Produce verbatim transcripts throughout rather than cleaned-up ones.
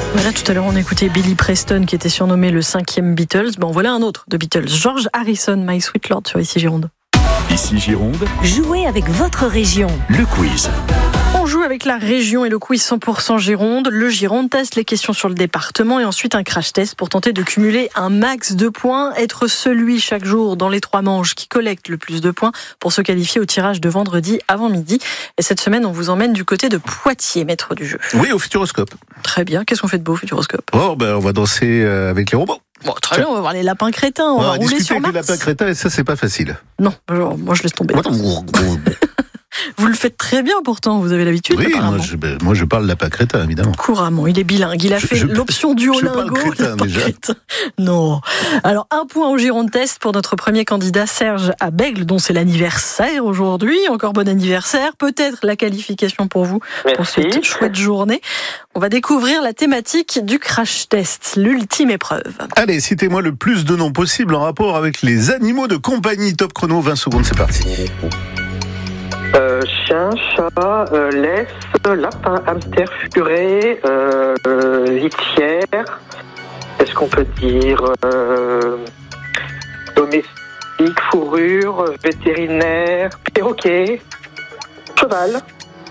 Voilà, tout à l'heure on écoutait Billy Preston qui était surnommé le cinquième Beatles. Bon, voilà un autre de Beatles, George Harrison, My Sweet Lord sur Ici Gironde. Ici Gironde, jouez avec votre région. Le quiz. On joue avec la région et le quiz cent pour cent Gironde. Le Gironde test, les questions sur le département et ensuite un crash test pour tenter de cumuler un max de points. Être celui chaque jour dans les trois manches qui collecte le plus de points pour se qualifier au tirage de vendredi avant midi. Et cette semaine, on vous emmène du côté de Poitiers, maître du jeu. Oui, au Futuroscope. Très bien. Qu'est-ce qu'on fait de beau au Futuroscope ? Oh, ben, on va danser avec les robots. Bon, très bien, on va voir les lapins crétins, on, on va, va rouler sur avec Mars. les lapins crétins et ça, c'est pas facile. Non, genre, moi je laisse tomber. Vous le faites très bien pourtant, vous avez l'habitude. Oui, moi je, ben, moi je parle lapin crétin, évidemment. Couramment, il est bilingue. Il a je, fait je, l'option Duolingo. Je parle crétin, déjà. Crétin. Non. Alors, un point au Gironde Test pour notre premier candidat, Serge Abègle, dont c'est l'anniversaire aujourd'hui. Encore bon anniversaire. Peut-être la qualification pour vous Merci. Pour cette chouette journée. On va découvrir la thématique du crash test, l'ultime épreuve. Allez, citez-moi le plus de noms possible en rapport avec les animaux de compagnie. Top chrono, vingt secondes, c'est parti. Euh, chien, chat, euh, laisse, lapin, hamster, furet, euh, euh, litière. Est-ce qu'on peut dire euh, domestique, fourrure, vétérinaire, perroquet, cheval.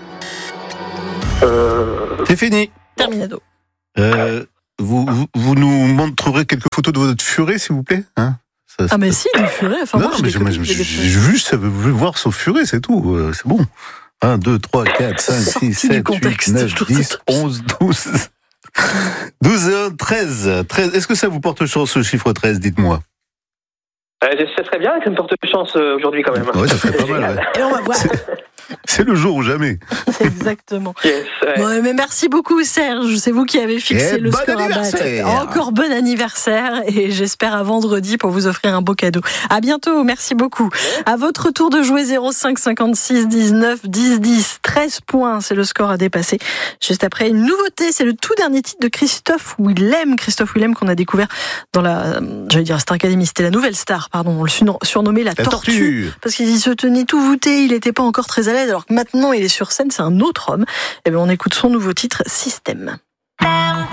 Euh... C'est fini. Terminado. Euh, vous, vous, vous nous montrerez quelques photos de votre furet, s'il vous plaît, hein? Ça, ah mais si, du furet. Enfin, non, moi, je mais j'ai juste voulu voir son furet, c'est tout. Euh, c'est bon. un, deux, trois, quatre, cinq, six, sept, huit, neuf, dix, onze, douze. douze, treize. treize. Est-ce que ça vous porte chance, ce chiffre treize, dites-moi? Euh, ça serait bien que ça me porte chance euh, aujourd'hui quand même. Ouais, ça serait pas mal. Ouais. Et on va voir. C'est, c'est le jour ou jamais. Exactement. Yes, ouais. Bon, mais merci beaucoup Serge, c'est vous qui avez fixé et le bon score à battre. Encore bon anniversaire et j'espère à vendredi pour vous offrir un beau cadeau. À bientôt, merci beaucoup. À votre tour de jouer zéro cinq cinquante-six dix-neuf dix dix. treize points, c'est le score à dépasser. Juste après une nouveauté, c'est le tout dernier titre de Christophe Willem. Christophe Willem qu'on a découvert dans la, j'allais dire Star Academy, c'était la nouvelle star, pardon, on le surnommait la, la tortue. tortue. Parce qu'il se tenait tout voûté, il n'était pas encore très à l'aise, alors que maintenant il est sur scène, c'est un autre homme. Et bien on écoute son nouveau titre, Système.